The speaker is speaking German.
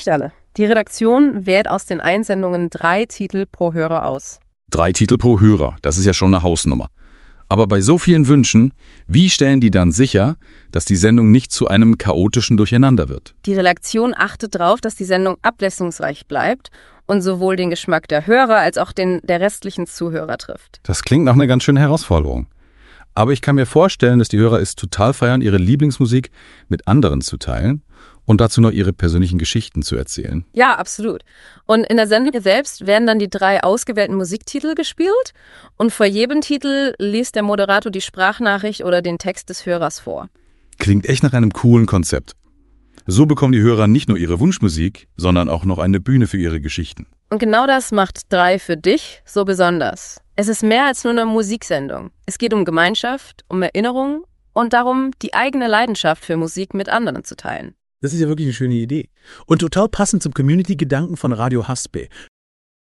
Nicht alle. Die Redaktion wählt aus den Einsendungen 3 Titel pro Hörer aus. 3 Titel pro Hörer, das ist ja schon eine Hausnummer. Aber bei so vielen Wünschen, wie stellen die dann sicher, dass die Sendung nicht zu einem chaotischen Durcheinander wird? Die Redaktion achtet darauf, dass die Sendung abwechslungsreich bleibt und sowohl den Geschmack der Hörer als auch den der restlichen Zuhörer trifft. Das klingt nach einer ganz schönen Herausforderung. Aber ich kann mir vorstellen, dass die Hörer es total feiern, ihre Lieblingsmusik mit anderen zu teilen und dazu noch ihre persönlichen Geschichten zu erzählen. Ja, absolut. Und in der Sendung selbst werden dann die 3 ausgewählten Musiktitel gespielt und vor jedem Titel liest der Moderator die Sprachnachricht oder den Text des Hörers vor. Klingt echt nach einem coolen Konzept. So bekommen die Hörer nicht nur ihre Wunschmusik, sondern auch noch eine Bühne für ihre Geschichten. Und genau das macht 3 für dich so besonders. Es ist mehr als nur eine Musiksendung. Es geht um Gemeinschaft, um Erinnerung und darum, die eigene Leidenschaft für Musik mit anderen zu teilen. Das ist ja wirklich eine schöne Idee. Und total passend zum Community-Gedanken von Radio Haspe.